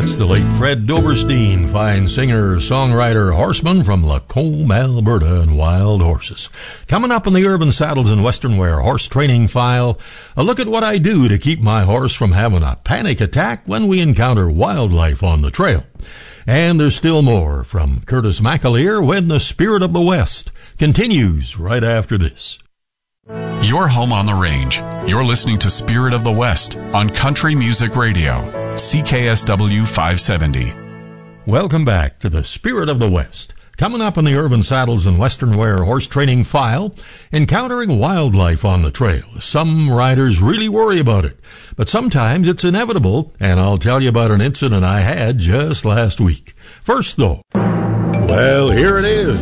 That's the late Fred Doberstein, fine singer, songwriter, horseman from Lacombe, Alberta, and Wild Horses. Coming up in the Urban Saddles and Western Wear Horse Training File, a look at what I do to keep my horse from having a panic attack when we encounter wildlife on the trail. And there's still more from Curtis McAleer when the Spirit of the West continues right after this. You're home on the range. You're listening to Spirit of the West on Country Music Radio, CKSW 570. Welcome back to the Spirit of the West. Coming up in the Urban Saddles and Western Wear Horse Training File, encountering wildlife on the trail. Some riders really worry about it, but sometimes it's inevitable, and I'll tell you about an incident I had just last week. First, though, well, here it is.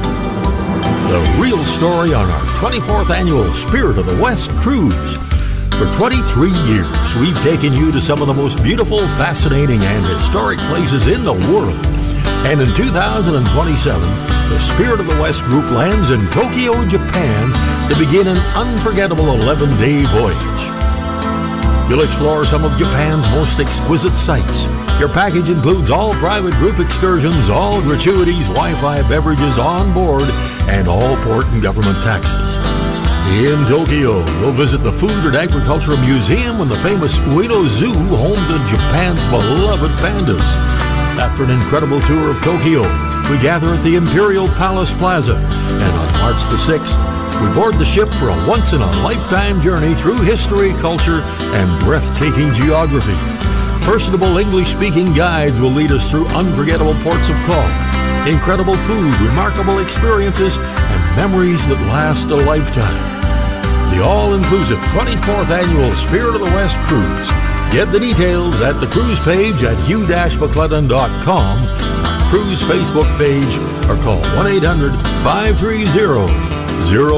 The real story on our 24th annual Spirit of the West cruise. For 23 years, we've taken you to some of the most beautiful, fascinating, and historic places in the world. And in 2027, the Spirit of the West group lands in Tokyo, Japan to begin an unforgettable 11-day voyage. You'll explore some of Japan's most exquisite sights. Your package includes all private group excursions, all gratuities, Wi-Fi, beverages on board, and all port and government taxes. In Tokyo, you'll visit the Food and Agricultural Museum and the famous Ueno Zoo, home to Japan's beloved pandas. After an incredible tour of Tokyo, we gather at the Imperial Palace Plaza, and on March the 6th, we board the ship for a once-in-a-lifetime journey through history, culture, and breathtaking geography. Personable English-speaking guides will lead us through unforgettable ports of call, incredible food, remarkable experiences, and memories that last a lifetime. The all-inclusive 24th Annual Spirit of the West Cruise. Get the details at the cruise page at hugh-mcclellan.com, our cruise Facebook page, or call 1-800-530-0